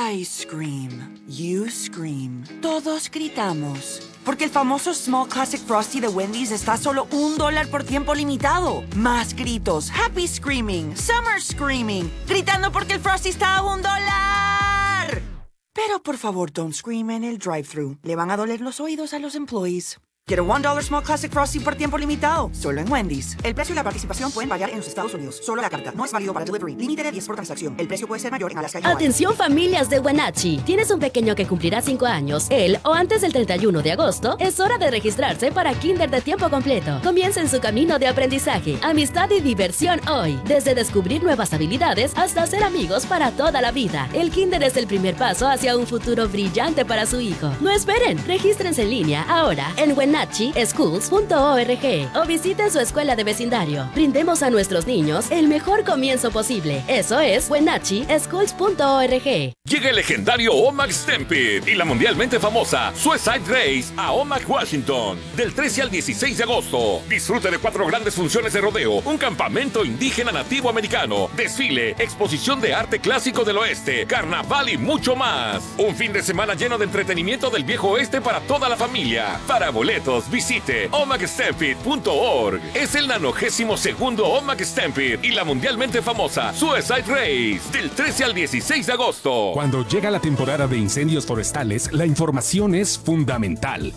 I scream. You scream. Todos gritamos. Porque el famoso Small Classic Frosty de Wendy's está a solo $1 por tiempo limitado. Más gritos. Happy screaming. Summer screaming. Gritando porque el Frosty está a $1. Pero por favor, don't scream en el drive-thru. Le van a doler los oídos a los employees. Quiero $1 Small Classic Frosty por tiempo limitado. Solo en Wendy's. El precio y la participación pueden variar en los Estados Unidos. Solo la carta. No es válido para delivery. Límite de 10 por transacción. El precio puede ser mayor en Alaska y Hawaii. Atención familias de Wenatchee. ¿Tienes un pequeño que cumplirá 5 años? Él o antes del 31 de agosto, es hora de registrarse para Kinder de tiempo completo. Comiencen su camino de aprendizaje, amistad y diversión hoy. Desde descubrir nuevas habilidades hasta ser amigos para toda la vida. El Kinder es el primer paso hacia un futuro brillante para su hijo. No esperen. Regístrense en línea ahora en wenatcheeschools.org o visiten su escuela de vecindario. Brindemos a nuestros niños el mejor comienzo posible. Eso es wenatcheeschools.org. Llega el legendario Omac Stampede y la mundialmente famosa Suicide Race a Omac, Washington, del 13 al 16 de agosto. Disfrute de 4 grandes funciones de rodeo, un campamento indígena nativo americano, desfile, exposición de arte clásico del oeste, carnaval y mucho más. Un fin de semana lleno de entretenimiento del viejo oeste para toda la familia. Para boletos, visite omacstampede.org. Es el 92º Omac Stampede y la mundialmente famosa Suicide Race, del 13 al 16 de agosto. Cuando llega la temporada de incendios forestales, la información es fundamental.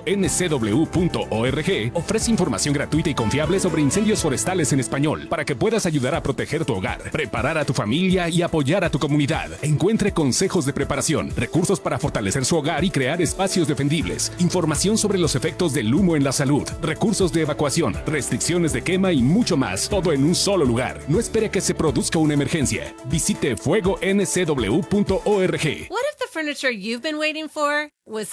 FuegoNCW.org ofrece información gratuita y confiable sobre incendios forestales en español para que puedas ayudar a proteger tu hogar, preparar a tu familia y apoyar a tu comunidad. Encuentre consejos de preparación, recursos para fortalecer su hogar y crear espacios defendibles, información sobre los efectos del humo en la salud, recursos de evacuación, restricciones de quema y mucho más, todo en un solo lugar. No espere que se produzca una emergencia. Visite FuegoNCW.org. What if the furniture you've been waiting for was